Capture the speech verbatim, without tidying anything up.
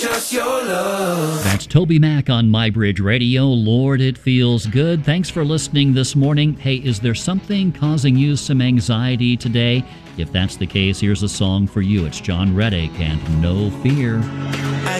Just your love. That's Toby Mac on MyBridge Radio. Lord, it feels good. Thanks for listening this morning. Hey, is there something causing you some anxiety today? If that's the case, here's a song for you. It's John Reddick and No Fear.